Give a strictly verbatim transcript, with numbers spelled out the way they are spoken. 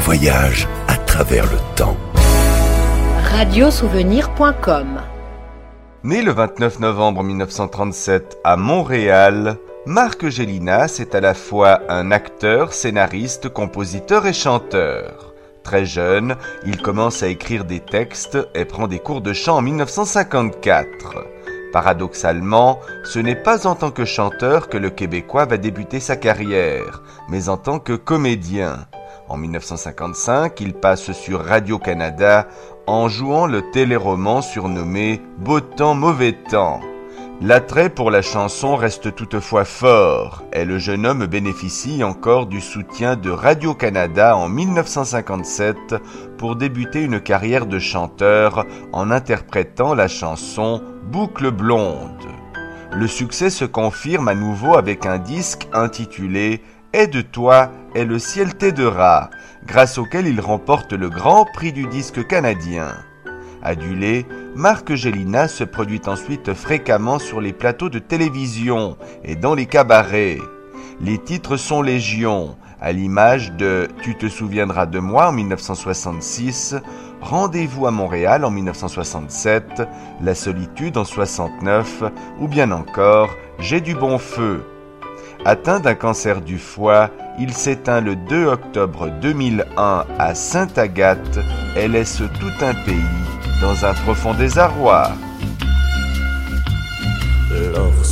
voyage à travers le temps. radiosouvenir point com. Né le vingt-neuf novembre mille neuf cent trente-sept à Montréal, Marc Gélinas est à la fois un acteur, scénariste, compositeur et chanteur. Très jeune, il commence à écrire des textes et prend des cours de chant en mille neuf cent cinquante-quatre. Paradoxalement, ce n'est pas en tant que chanteur que le Québécois va débuter sa carrière, mais en tant que comédien. En mille neuf cent cinquante-cinq, il passe sur Radio-Canada en jouant le téléroman surnommé « Beau temps, mauvais temps ». L'attrait pour la chanson reste toutefois fort et le jeune homme bénéficie encore du soutien de Radio-Canada en mille neuf cent cinquante-sept pour débuter une carrière de chanteur en interprétant la chanson « Boucle blonde ». Le succès se confirme à nouveau avec un disque intitulé « Aide-toi et le ciel t'aidera », grâce auquel il remporte le Grand Prix du disque canadien. Adulé, Marc Gélinas se produit ensuite fréquemment sur les plateaux de télévision et dans les cabarets. Les titres sont légion, à l'image de « Tu te souviendras de moi » en mille neuf cent soixante-six, « Rendez-vous à Montréal » en mille neuf cent soixante-sept, « La solitude » en soixante-neuf ou bien encore « J'ai du bon feu ». Atteint d'un cancer du foie, il s'éteint le deux octobre deux mille un à Sainte-Agathe et laisse tout un pays dans un profond désarroi.